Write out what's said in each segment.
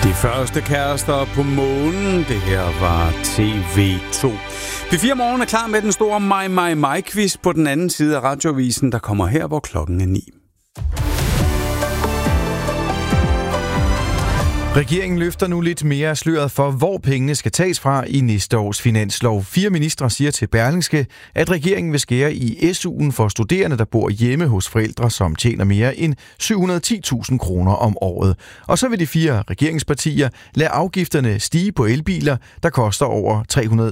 De første kærester på månen, det her var TV2. P4 Morgen er klar med den store mig-quiz på den anden side af radioavisen, der kommer her, hvor klokken er 9. Regeringen løfter nu lidt mere sløret for, hvor pengene skal tages fra i næste års finanslov. 4 ministre siger til Berlingske, at regeringen vil skære i SU'en for studerende, der bor hjemme hos forældre, som tjener mere end 710.000 kroner om året. Og så vil de 4 regeringspartier lade afgifterne stige på elbiler, der koster over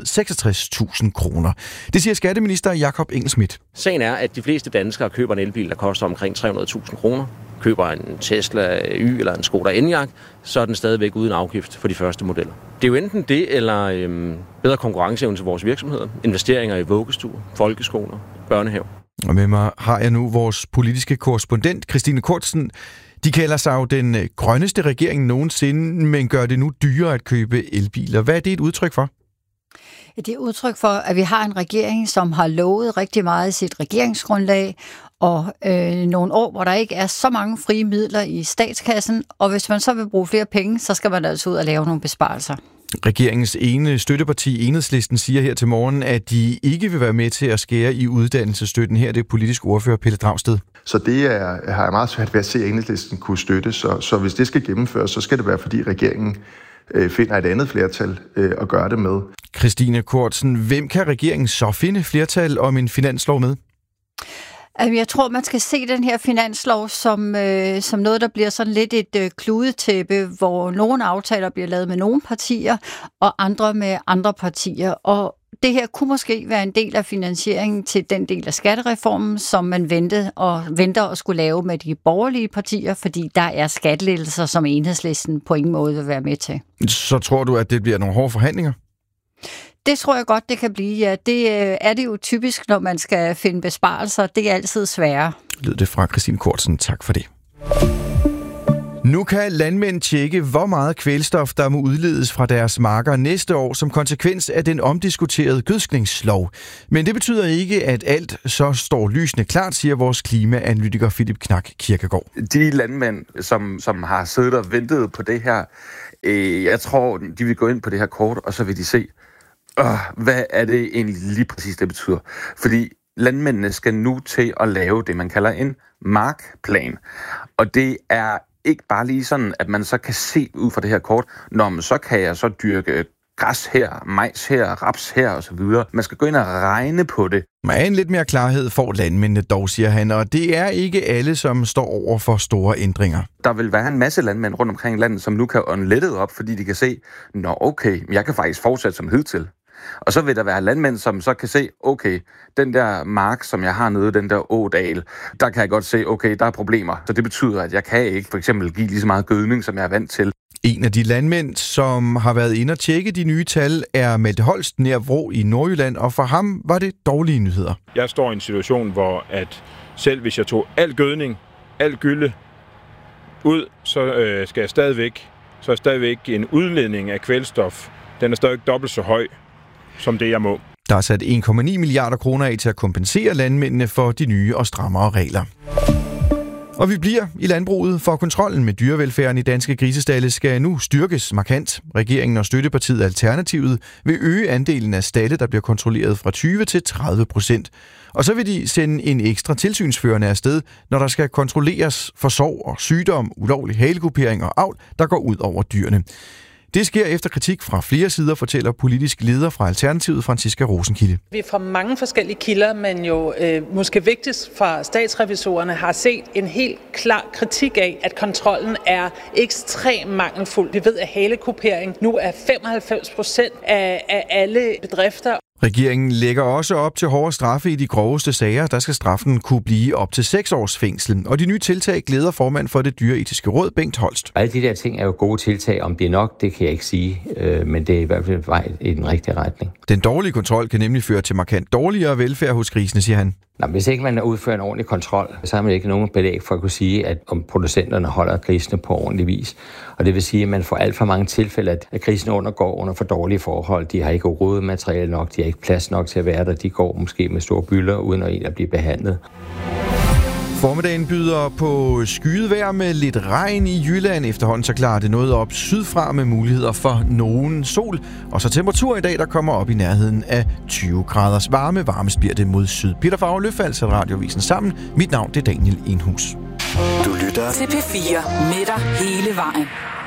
366.000 kroner. Det siger skatteminister Jakob Engel-Schmidt. Sagen er, at de fleste danskere køber en elbil, der koster omkring 300.000 kroner. Køber en Tesla Y eller en Skoda Enyaq, så er den stadigvæk uden afgift for de første modeller. Det er jo enten det, eller bedre konkurrenceevne til vores virksomheder, investeringer i vuggestuer, folkeskoler, børnehaver. Og med mig har jeg nu vores politiske korrespondent, Christine Kortsen. De kalder sig jo den grønneste regering nogensinde, men gør det nu dyrere at købe elbiler. Hvad er det et udtryk for? Det er udtryk for, at vi har en regering, som har lovet rigtig meget i sit regeringsgrundlag, og nogle år, hvor der ikke er så mange frie midler i statskassen, og hvis man så vil bruge flere penge, så skal man altså ud og lave nogle besparelser. Regeringens ene støtteparti, Enhedslisten, siger her til morgen, at de ikke vil være med til at skære i uddannelsesstøtten. Her er det politisk ordfører Pelle Dragsted. Så det har jeg meget svært ved at se, at Enhedslisten kunne støtte. Så hvis det skal gennemføres, så skal det være, fordi regeringen finder et andet flertal at gøre det med. Christine Kortsen, hvem kan regeringen så finde flertal om en finanslov med? Jeg tror, man skal se den her finanslov som noget, der bliver sådan lidt et kludetæppe, hvor nogle aftaler bliver lavet med nogle partier, og andre med andre partier. Og det her kunne måske være en del af finansieringen til den del af skattereformen, som man venter at skulle lave med de borgerlige partier, fordi der er skattelettelser, som Enhedslisten på ingen måde vil være med til. Så tror du, at det bliver nogle hårde forhandlinger? Det tror jeg godt, det kan blive. Ja, det er det jo typisk, når man skal finde besparelser. Det er altid sværere. Lød det fra Christine Kortsen. Tak for det. Nu kan landmænd tjekke, hvor meget kvælstof, der må udledes fra deres marker næste år som konsekvens af den omdiskuterede gødskningslov. Men det betyder ikke, at alt så står lysende klart, siger vores klimaanalytiker Philip Knak Kirkegaard. De landmænd, som har siddet og ventet på det her, jeg tror, de vil gå ind på det her kort, og så vil de se, hvad er det egentlig lige præcis, det betyder? Fordi landmændene skal nu til at lave det, man kalder en markplan. Og det er ikke bare lige sådan, at man så kan se ud fra det her kort, når så kan jeg så dyrke græs her, majs her, raps her osv. Man skal gå ind og regne på det. Men lidt mere klarhed får landmændene dog, siger han, og det er ikke alle, som står over for store ændringer. Der vil være en masse landmænd rundt omkring i landet, som nu kan unlettet op, fordi de kan se, okay, jeg kan faktisk fortsætte som hidtil. Og så vil der være landmænd, som så kan se, okay, den der mark, som jeg har nede, den der ådal, der kan jeg godt se, okay, der er problemer. Så det betyder, at jeg kan ikke for eksempel give lige så meget gødning, som jeg er vant til. En af de landmænd, som har været inde og tjekke de nye tal, er Malte Holst nær Vrå i Nordjylland, og for ham var det dårlige nyheder. Jeg står i en situation, hvor at selv hvis jeg tog al gødning, al gylde ud, så skal jeg stadigvæk en udledning af kvælstof. Den er stadig dobbelt så høj som det, jeg må. Der er sat 1,9 milliarder kroner af til at kompensere landmændene for de nye og strammere regler. Og vi bliver i landbruget, for kontrollen med dyrevelfærden i danske grisestalde skal nu styrkes markant. Regeringen og støttepartiet Alternativet vil øge andelen af stalde, der bliver kontrolleret fra 20 til 30%. Og så vil de sende en ekstra tilsynsførende afsted, når der skal kontrolleres for sorg og sygdom, ulovlig halekupering og avl, der går ud over dyrene. Det sker efter kritik fra flere sider, fortæller politisk leder fra Alternativet, Franciska Rosenkilde. Vi fra mange forskellige kilder, men jo måske vigtigst fra statsrevisorerne, har set en helt klar kritik af, at kontrollen er ekstremt mangelfuld. Vi ved, at halekupering nu er 95% af alle bedrifter. Regeringen lægger også op til hårde straffe i de groveste sager. Der skal straffen kunne blive op til 6 års fængsel. Og de nye tiltag glæder formand for det dyreetiske råd, Bengt Holst. Alle de der ting er jo gode tiltag. Om det er nok, det kan jeg ikke sige. Men det er i hvert fald vej i den rigtige retning. Den dårlige kontrol kan nemlig føre til markant dårligere velfærd hos grisene, siger han. Hvis ikke man udfører en ordentlig kontrol, så har man ikke nogen belæg for at kunne sige, at om producenterne holder grisene på ordentlig vis. Og det vil sige, at man får alt for mange tilfælde, at grisene går under for dårlige forhold. De har ikke rodemateriale nok, de har ikke plads nok til at være der. De går måske med store bylder, uden at blive behandlet. Formiddagen byder på skyet vejr med lidt regn i Jylland. Efterhånden så klarer det noget op sydfra med muligheder for nogen sol. Og så temperatur i dag, der kommer op i nærheden af 20 graders varme. Varmest bliver det mod syd. Peter Favre Løfald sætter Radiovisen sammen. Mit navn det er Daniel Enhus. Du lytter til P4 med dig hele vejen.